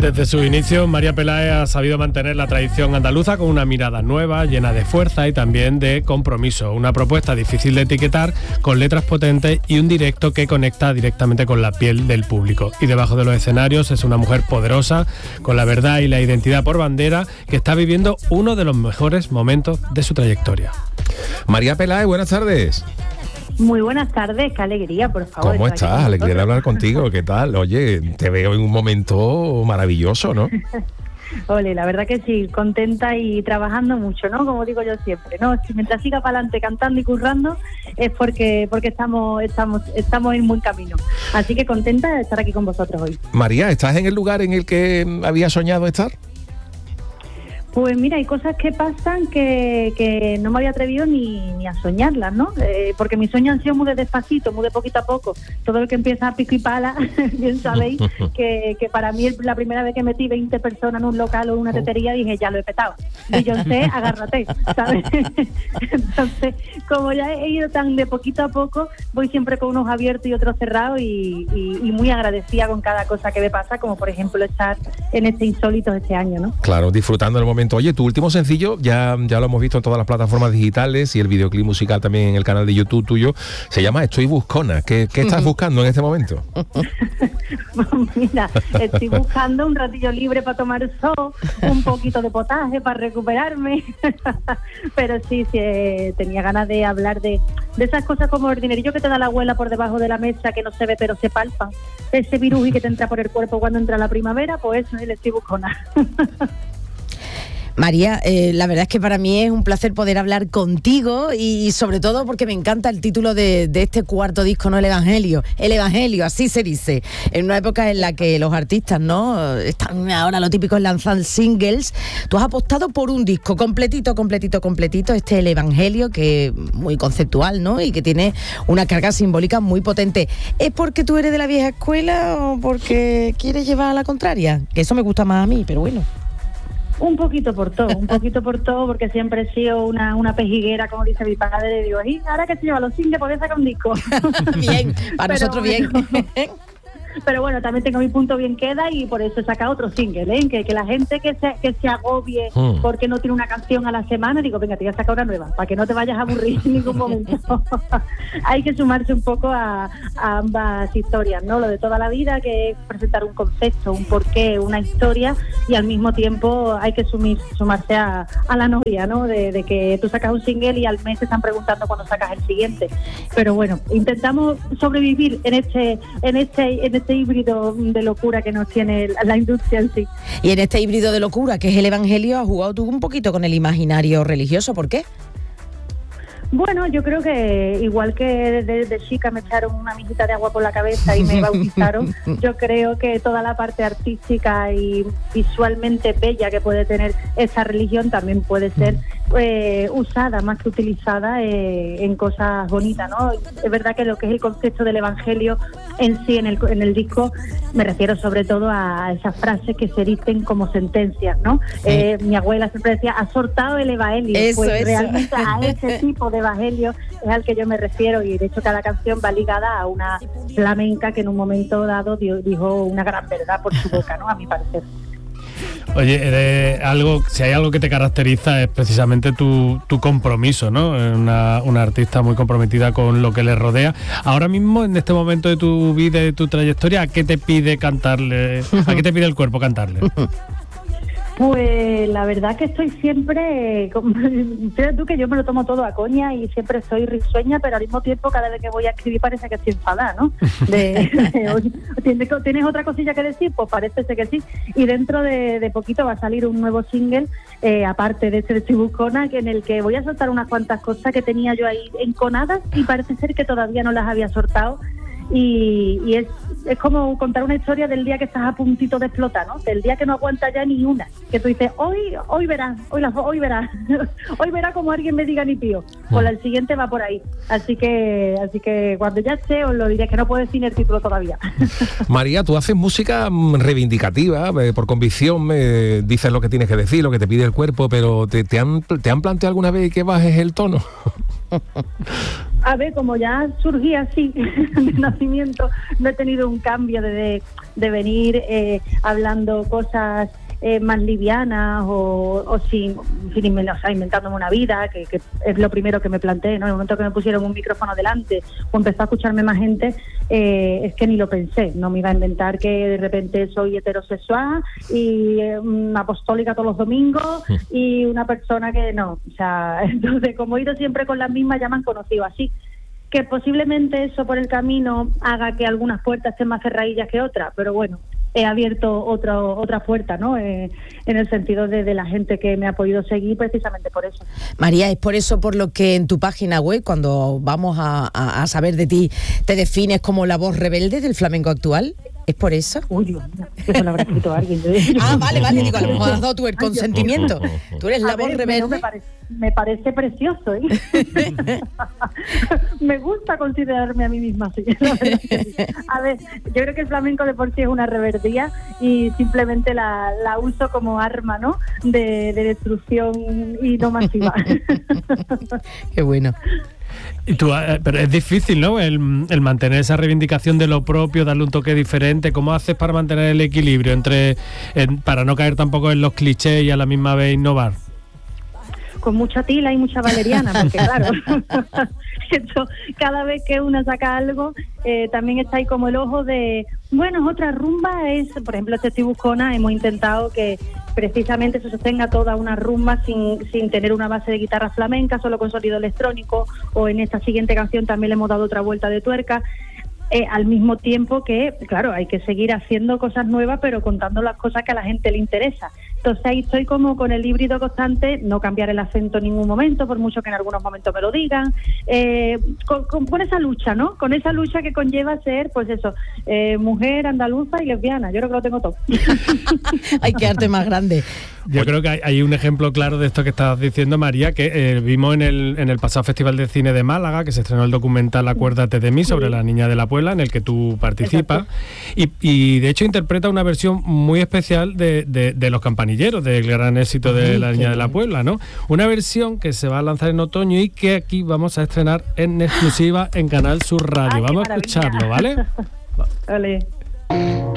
Desde su inicio, María Peláez ha sabido mantener la tradición andaluza con una mirada nueva, llena de fuerza y también de compromiso. Una propuesta difícil de etiquetar, con letras potentes y un directo que conecta directamente con la piel del público. Y debajo de los escenarios es una mujer poderosa, con la verdad y la identidad por bandera, que está viviendo uno de los mejores momentos de su trayectoria. María Peláez, buenas tardes. Muy buenas tardes, qué alegría, por favor. ¿Cómo estás? Alegría de hablar contigo, ¿qué tal? Oye, te veo en un momento maravilloso, ¿no? Ole, la verdad que sí, contenta y trabajando mucho, ¿no? Como digo yo siempre, ¿no? Si mientras siga para adelante cantando y currando es porque estamos en buen camino. Así que contenta de estar aquí con vosotros hoy. María, ¿estás en el lugar en el que habías soñado estar? Pues mira, hay cosas que pasan que no me había atrevido ni a soñarlas, ¿no? Porque mis sueños han sido muy de despacito, muy de poquito a poco. Todo lo que empieza a pico y pala, bien sabéis que para mí la primera vez que metí 20 personas en un local o en una tetería dije, ya lo he petado. Beyoncé, agárrate, ¿sabes? Entonces, como ya he ido tan de poquito a poco, voy siempre con unos abiertos y otros cerrados y muy agradecida con cada cosa que me pasa, como por ejemplo estar en este Insólito este año, ¿no? Claro, disfrutando el momento. Oye, tu último sencillo, ya lo hemos visto en todas las plataformas digitales y el videoclip musical también en el canal de YouTube tuyo, se llama Estoy Buscona. ¿Qué estás buscando en este momento? Mira, estoy buscando un ratillo libre para tomar el sol, un poquito de potaje para recuperarme, pero sí, tenía ganas de hablar de esas cosas como el dinerillo que te da la abuela por debajo de la mesa, que no se ve pero se palpa, ese virus que te entra por el cuerpo cuando entra la primavera, pues eso es el Estoy Buscona. María, la verdad es que para mí es un placer poder hablar contigo y sobre todo porque me encanta el título de este cuarto disco, ¿no? El Evangelio, así se dice. En una época en la que los artistas, ¿no? Están ahora lo típico en lanzar singles. Tú has apostado por un disco completito, este El Evangelio, que es muy conceptual, ¿no? Y que tiene una carga simbólica muy potente. ¿Es porque tú eres de la vieja escuela o porque quieres llevar a la contraria? Que eso me gusta más a mí, pero bueno. Un poquito por todo, porque siempre he sido una pejiguera, como dice mi padre, digo, y ahora que se lleva los singles, podía sacar un disco. Bien, para nosotros bien. Pero bueno, también tengo mi punto bien queda y por eso he sacado otro single, ¿eh? Que la gente que se agobie porque no tiene una canción a la semana, digo, venga, te voy a sacar una nueva, para que no te vayas a aburrir en ningún momento. Hay que sumarse un poco a ambas historias, ¿no? Lo de toda la vida, que es presentar un concepto, un porqué, una historia, y al mismo tiempo hay que sumarse a la novia, ¿no? De que tú sacas un single y al mes te están preguntando cuándo sacas el siguiente. Pero bueno, intentamos sobrevivir en este híbrido de locura que nos tiene la industria en sí. Y en este híbrido de locura que es el Evangelio, has jugado tú un poquito con el imaginario religioso, ¿por qué? Bueno, yo creo que igual que de chica me echaron una mijita de agua por la cabeza y me bautizaron, yo creo que toda la parte artística y visualmente bella que puede tener esa religión también puede ser usada más que utilizada en cosas bonitas, ¿no? Es verdad que lo que es el concepto del Evangelio en sí, en el disco, me refiero sobre todo a esas frases que se dicen como sentencias, ¿no? Mi abuela siempre decía, has soltado el Evangelio, eso. Realmente a ese tipo de Evangelio es al que yo me refiero, y de hecho cada canción va ligada a una flamenca que en un momento dado dijo una gran verdad por su boca, ¿no? A mi parecer. Oye, si hay algo que te caracteriza es precisamente tu compromiso, ¿no? Una artista muy comprometida con lo que le rodea. Ahora mismo, en este momento de tu vida y de tu trayectoria, ¿a qué te pide cantarle? ¿A qué te pide el cuerpo cantarle? Pues la verdad que estoy siempre, fíjate tú que yo me lo tomo todo a coña y siempre soy risueña, pero al mismo tiempo cada vez que voy a escribir parece que estoy enfadada, ¿no? ¿Tienes otra cosilla que decir? Pues parece ser que sí. Y dentro de poquito va a salir un nuevo single, aparte de este de Estoy Buscona, en el que voy a soltar unas cuantas cosas que tenía yo ahí enconadas y parece ser que todavía no las había soltado. Y es como contar una historia del día que estás a puntito de explotar, ¿no? Del día que no aguanta ya ni una, que tú dices, hoy verás hoy verá como alguien me diga ni pío. Pues el siguiente va por ahí, así que cuando ya esté os lo diré, que no puedo decir el título todavía. María, tú haces música reivindicativa, por convicción, dices lo que tienes que decir, lo que te pide el cuerpo, pero ¿te han planteado alguna vez que bajes el tono? A ver, como ya surgí así de nacimiento, no he tenido un cambio de venir hablando cosas más livianas o sin inventándome una vida, que es lo primero que me planteé, ¿no? En el momento que me pusieron un micrófono delante o empezó a escucharme más gente, es que ni lo pensé. No me iba a inventar que de repente soy heterosexual y apostólica todos los domingos y una persona que no. O sea, entonces, como he ido siempre con las mismas, ya me han conocido así. Que posiblemente eso por el camino haga que algunas puertas estén más cerradillas que otras, pero bueno, he abierto otra puerta, ¿no? En el sentido de la gente que me ha podido seguir precisamente por eso. María, es por eso por lo que en tu página web, cuando vamos a saber de ti, te defines como la voz rebelde del flamenco actual. ¿Es por eso? Uy, Dios mío, eso lo habrá escrito alguien. Vale, digo, a lo mejor has dado tú el consentimiento. Tú eres la voz rebelde. Me parece precioso, ¿eh? Me gusta considerarme a mí misma así. A ver, yo creo que el flamenco de por sí es una reverdía y simplemente la uso como arma, ¿no? De destrucción y no masiva. Qué bueno. Y tú, pero es difícil, ¿no? El mantener esa reivindicación de lo propio, darle un toque diferente. ¿Cómo haces para mantener el equilibrio para no caer tampoco en los clichés y a la misma vez innovar? Con mucha tila y mucha valeriana, porque claro, esto, cada vez que una saca algo, también está ahí como el ojo de, bueno, otra rumba es, por ejemplo, este Estoy Buscona, hemos intentado que precisamente se sostenga toda una rumba sin tener una base de guitarra flamenca, solo con sonido electrónico, o en esta siguiente canción también le hemos dado otra vuelta de tuerca. Al mismo tiempo que, claro, hay que seguir haciendo cosas nuevas, pero contando las cosas que a la gente le interesa. Entonces ahí estoy como con el híbrido constante, no cambiar el acento en ningún momento, por mucho que en algunos momentos me lo digan, con esa lucha, ¿no? Con esa lucha que conlleva ser, pues eso, mujer, andaluza y lesbiana. Yo creo que lo tengo todo. Hay que arte más grande. Yo creo que hay un ejemplo claro de esto que estás diciendo, María, que vimos en el pasado Festival de Cine de Málaga, que se estrenó el documental Acuérdate de mí, sobre la niña de la Puebla, en el que tú participas. Y de hecho interpreta una versión muy especial de Los Campanilleros, del gran éxito de La niña de la Puebla, ¿no? Una versión que se va a lanzar en otoño y que aquí vamos a estrenar en exclusiva en Canal Sur Radio. Vamos a escucharlo, ¿vale? Vale.